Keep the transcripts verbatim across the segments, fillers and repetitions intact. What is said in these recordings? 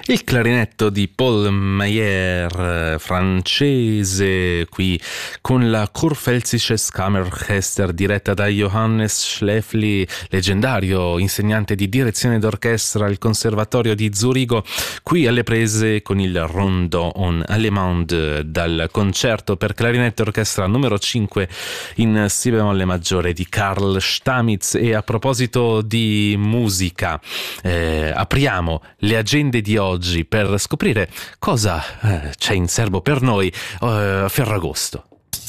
Il clarinetto di Paul Meyer, francese, qui con la Kurpfälzisches Kammerorchester diretta da Johannes Schläfli, leggendario insegnante di direzione d'orchestra al Conservatorio di Zurigo, qui alle prese con il Rondon Allemand dal concerto per clarinetto e orchestra numero cinque in si bemolle maggiore di Carl Stamitz. E a proposito di musica, eh, apriamo le agende di oggi per scoprire cosa eh, c'è in serbo per noi eh, a Ferragosto.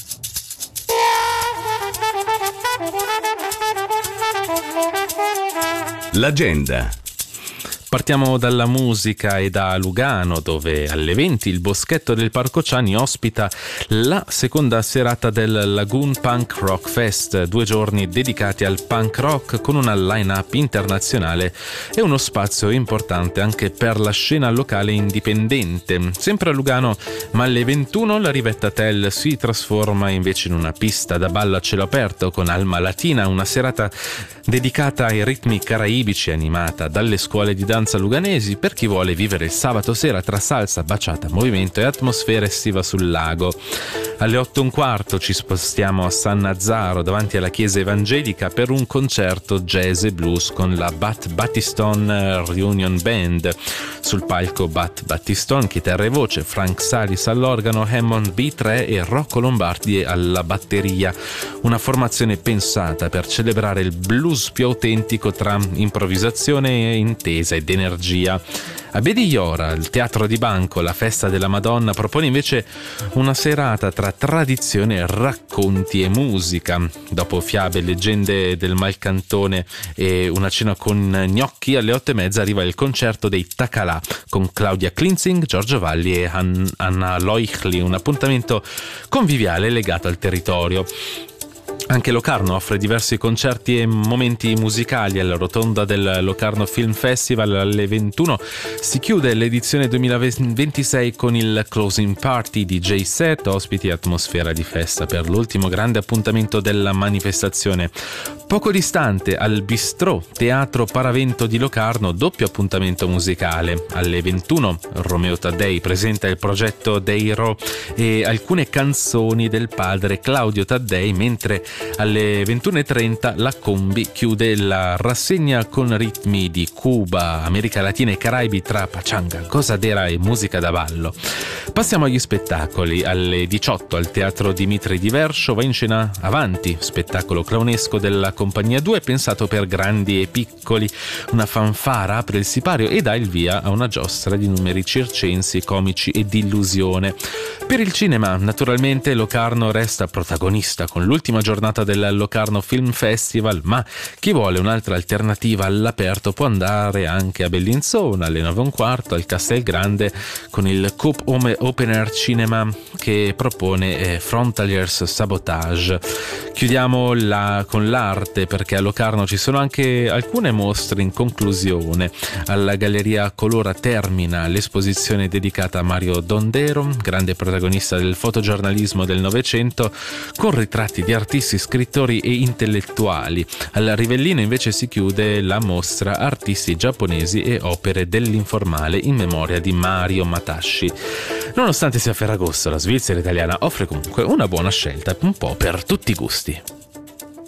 L'agenda. Partiamo dalla musica e da Lugano, dove alle venti il Boschetto del Parco Ciani ospita la seconda serata del Lagoon Punk Rock Fest, due giorni dedicati al punk rock con una line-up internazionale e uno spazio importante anche per la scena locale indipendente. Sempre a Lugano, ma alle ventuno la Rivetta Tell si trasforma invece in una pista da ballo a cielo aperto con Alma Latina, una serata dedicata ai ritmi caraibici animata dalle scuole di danza luganesi per chi vuole vivere il sabato sera tra salsa, baciata, movimento e atmosfera estiva sul lago. Alle otto e un quarto ci spostiamo a San Nazzaro davanti alla chiesa evangelica per un concerto jazz e blues con la Bat Battiston Reunion Band. Sul palco Bat Battiston, chitarra e voce, Frank Salis all'organo, Hammond B tre e Rocco Lombardi alla batteria. Una formazione pensata per celebrare il blues più autentico tra improvvisazione, intesa ed energia. A Bedigliora, il Teatro di Banco, la Festa della Madonna, propone invece una serata tra tradizione, racconti e musica. Dopo fiabe e leggende del Malcantone e una cena con gnocchi, alle otto e mezza arriva il concerto dei Takala con Claudia Klinzing, Giorgio Valli e Anna Leuchli, un appuntamento conviviale legato al territorio. Anche Locarno offre diversi concerti e momenti musicali. Alla rotonda del Locarno Film Festival alle ventuno si chiude l'edizione duemilaventisei con il Closing Party, D J set, ospiti e atmosfera di festa per l'ultimo grande appuntamento della manifestazione. Poco distante, al Bistrò Teatro Paravento di Locarno, doppio appuntamento musicale. Alle ventuno Romeo Taddei presenta il progetto Deiro e alcune canzoni del padre Claudio Taddei, mentre alle ventuno e trenta la Combi chiude la rassegna con ritmi di Cuba, America Latina e Caraibi tra pachanga, gozadera e musica da ballo. Passiamo agli spettacoli. Alle diciotto al Teatro Dimitri di Verscio va in scena Avanti, spettacolo clownesco della Compagnia due pensato per grandi e piccoli. Una fanfara apre il sipario e dà il via a una giostra di numeri circensi, comici e di illusione. Per il cinema, naturalmente, Locarno resta protagonista con l'ultima giornata del Locarno Film Festival, ma chi vuole un'altra alternativa all'aperto può andare anche a Bellinzona alle nove e un quarto al Castelgrande con il Coop Open Air Cinema che propone eh, Frontaliers Sabotage. Chiudiamo la, con l'arte, perché a Locarno ci sono anche alcune mostre in conclusione. Alla Galleria Colora termina l'esposizione dedicata a Mario Dondero, grande protagonista del fotogiornalismo del Novecento, con ritratti di artisti, scrittori e intellettuali. Al Rivellino invece si chiude la mostra Artisti giapponesi e opere dell'informale in memoria di Mario Matashi. Nonostante sia Ferragosto, la Svizzera italiana offre comunque una buona scelta, un po' per tutti i gusti.